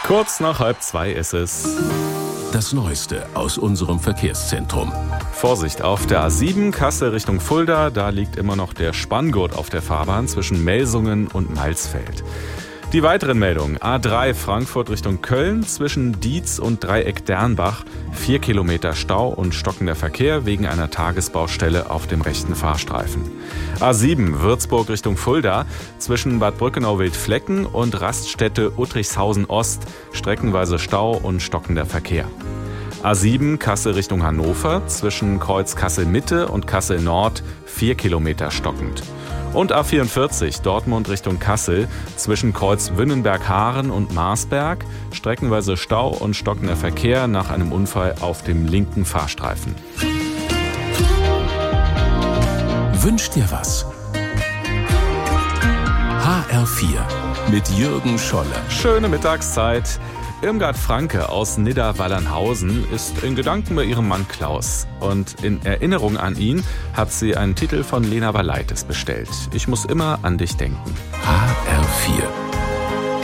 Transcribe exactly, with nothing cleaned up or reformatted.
Kurz nach halb zwei ist es. Das Neueste aus unserem Verkehrszentrum. Vorsicht auf der A sieben, Kassel Richtung Fulda. Da liegt immer noch der Spanngurt auf der Fahrbahn zwischen Melsungen und Malsfeld. Die weiteren Meldungen. A drei Frankfurt Richtung Köln zwischen Dietz und Dreieck Dernbach. Vier Kilometer Stau und stockender Verkehr wegen einer Tagesbaustelle auf dem rechten Fahrstreifen. A sieben Würzburg Richtung Fulda zwischen Bad Brückenau-Wildflecken und Raststätte Uttrichshausen Ost. Streckenweise Stau und stockender Verkehr. A sieben Kassel Richtung Hannover zwischen Kreuz Kassel Mitte und Kassel Nord. Vier Kilometer stockend. Und A vierundvierzig Dortmund Richtung Kassel zwischen Kreuz Wünnenberg-Haaren und Marsberg, streckenweise Stau und stockender Verkehr nach einem Unfall auf dem linken Fahrstreifen. Wünsch dir was? H R vier mit Jürgen Scholle. Schöne Mittagszeit. Irmgard Franke aus Nidda-Wallernhausen ist in Gedanken bei ihrem Mann Klaus. Und in Erinnerung an ihn hat sie einen Titel von Lena Valaitis bestellt. Ich muss immer an dich denken. H R vier.